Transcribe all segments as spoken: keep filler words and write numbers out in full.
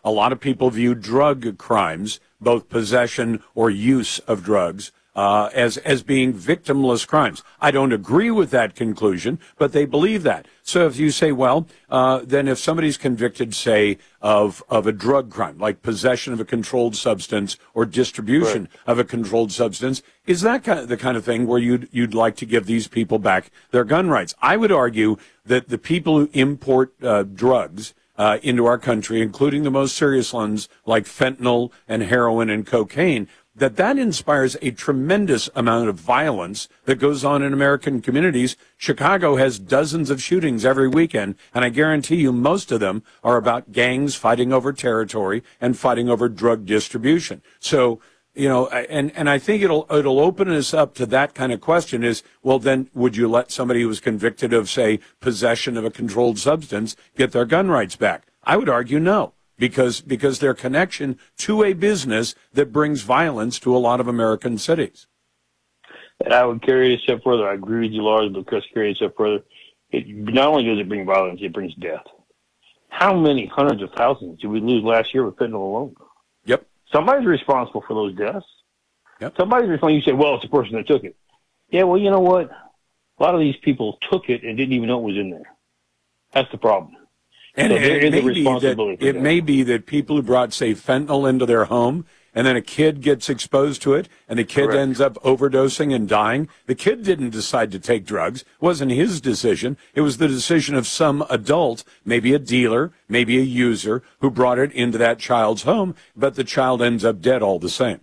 a lot of people view drug crimes, both possession or use of drugs, uh, as as being victimless crimes. I don't agree with that conclusion, but they believe that. So if you say, well, uh, then if somebody's convicted, say, of of a drug crime, like possession of a controlled substance or distribution right. of a controlled substance, is that kind of the kind of thing where you'd you'd like to give these people back their gun rights? I would argue that the people who import uh, drugs uh, into our country, including the most serious ones like fentanyl and heroin and cocaine, that that inspires a tremendous amount of violence that goes on in American communities. Chicago has dozens of shootings every weekend, and I guarantee you most of them are about gangs fighting over territory and fighting over drug distribution. So, you know, and, and I think it'll it'll open us up to that kind of question is, well, then would you let somebody who was convicted of, say, possession of a controlled substance get their gun rights back? I would argue no. Because because their connection to a business that brings violence to a lot of American cities. And I would carry it a step further. I agree with you, Lars, but Chris, carry it a step further. It, not only does it bring violence, it brings death. How many hundreds of thousands did we lose last year with fentanyl alone? Yep. Somebody's responsible for those deaths. Yep. Somebody's responsible. You say, well, it's the person that took it. Yeah, well, you know what? A lot of these people took it and didn't even know it was in there. That's the problem. And so it, it, may be that, it may be that people who brought, say, fentanyl into their home, and then a kid gets exposed to it, and the kid Correct. ends up overdosing and dying. The kid didn't decide to take drugs. It wasn't his decision. It was the decision of some adult, maybe a dealer, maybe a user, who brought it into that child's home, but the child ends up dead all the same.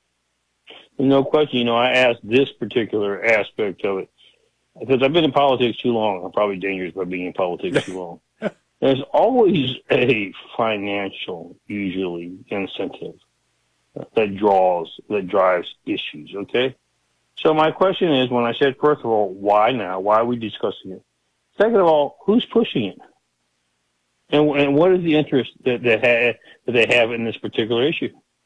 No question. You know, I asked this particular aspect of it, because I've been in politics too long. I'm probably dangerous by being in politics too long. There's always a financial, usually, incentive that draws, that drives issues, okay? So my question is, when I said, first of all, why now? Why are we discussing it? Second of all, who's pushing it? And, and what is the interest that, that, ha- that they have in this particular issue?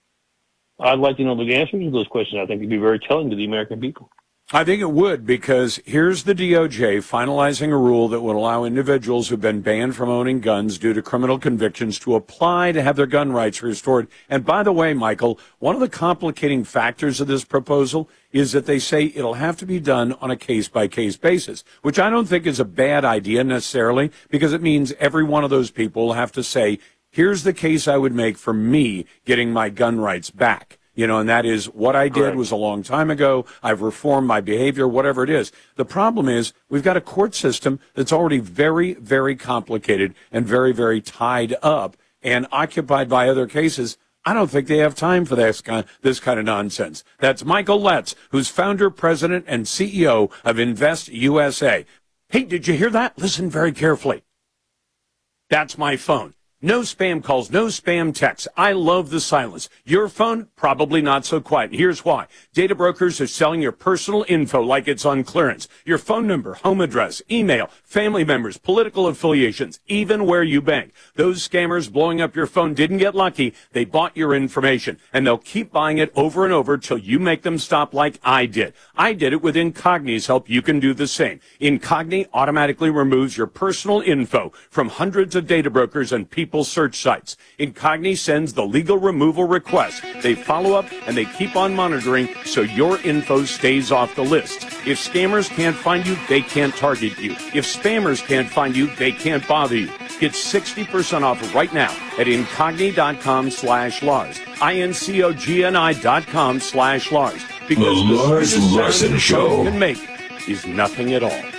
I'd like to know the answers to those questions. I think it'd be very telling to the American people. I think it would, because here's the D O J finalizing a rule that would allow individuals who've been banned from owning guns due to criminal convictions to apply to have their gun rights restored. And by the way, Michael, one of the complicating factors of this proposal is that they say it'll have to be done on a case-by-case basis, which I don't think is a bad idea necessarily, because it means every one of those people will have to say, here's the case I would make for me getting my gun rights back. You know, and that is what I did Correct. was a long time ago. I've reformed my behavior, whatever it is. The problem is we've got a court system that's already very, very complicated and very, very tied up and occupied by other cases. I don't think they have time for this kind, this kind of nonsense. That's Michael Letts, who's founder, president, and C E O of Invest U S A. Hey, did you hear that? Listen very carefully. That's my phone. No spam calls, no spam texts. I love the silence. Your phone, probably not so quiet. Here's why. Data brokers are selling your personal info like it's on clearance. Your phone number, home address, email, family members, political affiliations, even where you bank. Those scammers blowing up your phone didn't get lucky. They bought your information, and they'll keep buying it over and over till you make them stop like I did. I did it with Incogni's help. You can do the same. Incogni automatically removes your personal info from hundreds of data brokers and people search sites. Incogni sends the legal removal request. They follow up and they keep on monitoring so your info stays off the list. If scammers can't find you, they can't target you. If spammers can't find you, they can't bother you. Get sixty percent off right now at incogni.com slash Lars. I-N-C-O-G-N-I dot com slash Lars. Because the Lars Larson Show can make is nothing at all.